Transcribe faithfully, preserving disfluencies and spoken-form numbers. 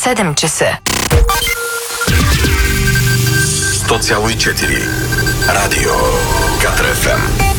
седем часа. сто цяло и четири Радио Катар еф ем.